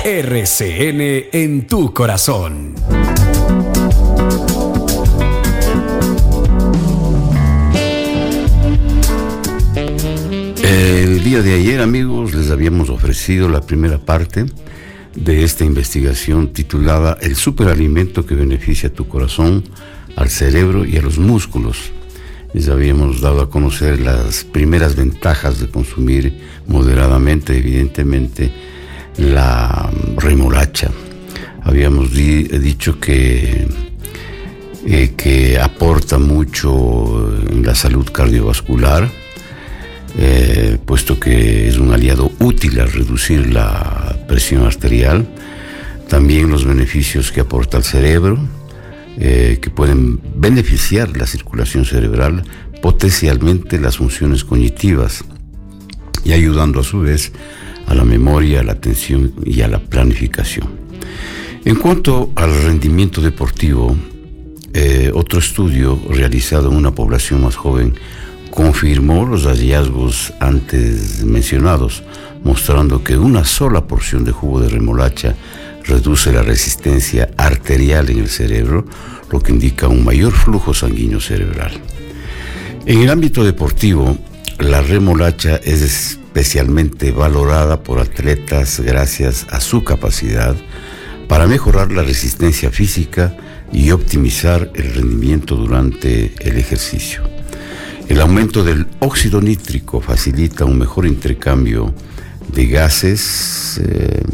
RCN en tu corazón. El día de ayer, amigos, les habíamos ofrecido la primera parte de esta investigación titulada El superalimento que beneficia a tu corazón, al cerebro y a los músculos. Les habíamos dado a conocer las primeras ventajas de consumir moderadamente, evidentemente, la remolacha. Habíamos dicho que aporta mucho en la salud cardiovascular, puesto que es un aliado útil al reducir la presión arterial. También los beneficios que aporta al cerebro, que pueden beneficiar la circulación cerebral, potencialmente las funciones cognitivas y ayudando a su vez a la memoria, a la atención y a la planificación. En cuanto al rendimiento deportivo, otro estudio realizado en una población más joven confirmó los hallazgos antes mencionados, mostrando que una sola porción de jugo de remolacha reduce la resistencia arterial en el cerebro, lo que indica un mayor flujo sanguíneo cerebral. En el ámbito deportivo, la remolacha es especialmente valorada por atletas gracias a su capacidad para mejorar la resistencia física y optimizar el rendimiento durante el ejercicio. El aumento del óxido nítrico facilita un mejor intercambio de gases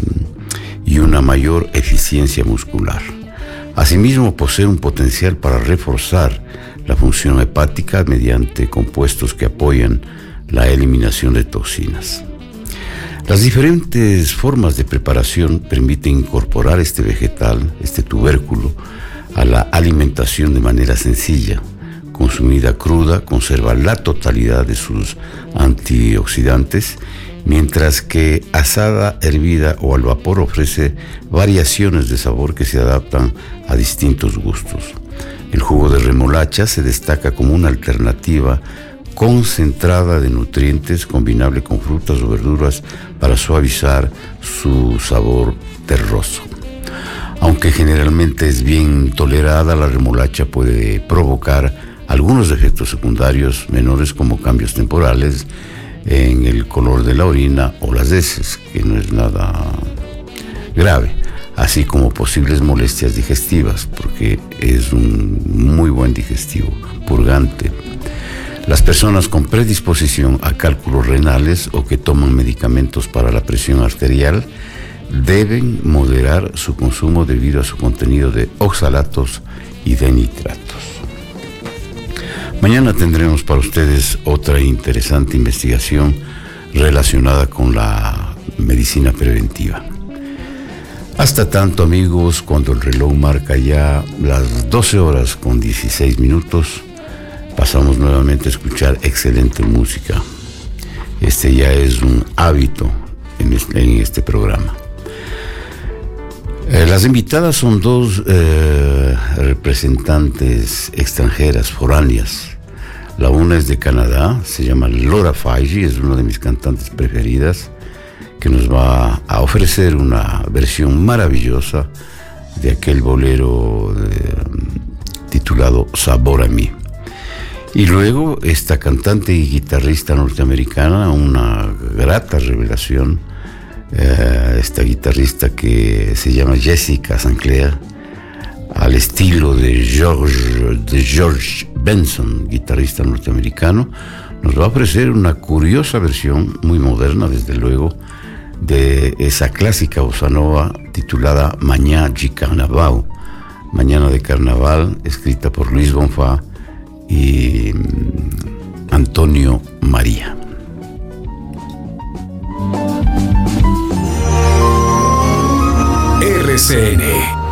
y una mayor eficiencia muscular. Asimismo, posee un potencial para reforzar la función hepática mediante compuestos que apoyan la eliminación de toxinas. Las diferentes formas de preparación permiten incorporar este vegetal, este tubérculo, a la alimentación de manera sencilla. Consumida cruda, conserva la totalidad de sus antioxidantes, mientras que asada, hervida o al vapor ofrece variaciones de sabor que se adaptan a distintos gustos. El jugo de remolacha se destaca como una alternativa concentrada de nutrientes combinable con frutas o verduras para suavizar su sabor terroso. Aunque generalmente es bien tolerada, la remolacha puede provocar algunos efectos secundarios menores como cambios temporales en el color de la orina o las heces, que no es nada grave, así como posibles molestias digestivas, porque es un muy buen digestivo, purgante. Las personas con predisposición a cálculos renales o que toman medicamentos para la presión arterial deben moderar su consumo debido a su contenido de oxalatos y de nitratos. Mañana tendremos para ustedes otra interesante investigación relacionada con la medicina preventiva. Hasta tanto, amigos, cuando el reloj marca ya las 12 horas con 16 minutos, pasamos nuevamente a escuchar excelente música. Este ya es un hábito en este programa. Las invitadas son dos representantes extranjeras, foráneas. La una es de Canadá, se llama Laura Faigy, es una de mis cantantes preferidas, que nos va a ofrecer una versión maravillosa de aquel bolero titulado Sabor a mí. Y luego esta cantante y guitarrista norteamericana, una grata revelación, esta guitarrista que se llama Jessica Sinclair, al estilo de George Benson, guitarrista norteamericano, nos va a ofrecer una curiosa versión, muy moderna desde luego, de esa clásica bossa nova titulada Mañana de Carnaval, Mañana de Carnaval, escrita por Luis Bonfá y Antonio María. RCN